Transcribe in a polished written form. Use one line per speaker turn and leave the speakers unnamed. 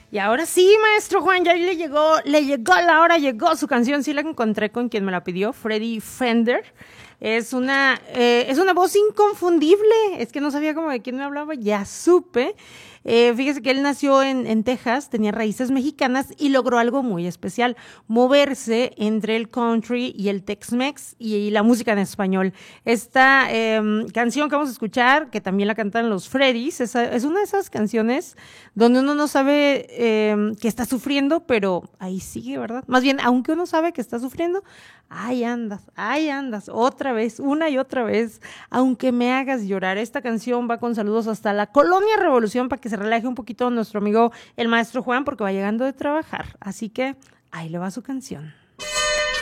Y ahora sí, maestro Juan, ya le llegó la hora, llegó su canción, sí la encontré con quien me la pidió, Freddy Fender. Es una voz inconfundible, es que no sabía cómo de quién me hablaba, ya supe. Fíjese que él nació en Texas, tenía raíces mexicanas y logró algo muy especial, moverse entre el country y el Tex-Mex y la música en español. Esta canción que vamos a escuchar, que también la cantan los Freddys, es una de esas canciones donde uno no sabe que está sufriendo, pero ahí sigue, ¿verdad? Más bien, aunque uno sabe que está sufriendo, ahí andas, otra vez, una y otra vez, aunque me hagas llorar. Esta canción va con saludos hasta la Colonia Revolución para que se relaje un poquito nuestro amigo el maestro Juan porque va llegando de trabajar. Así que ahí le va su canción.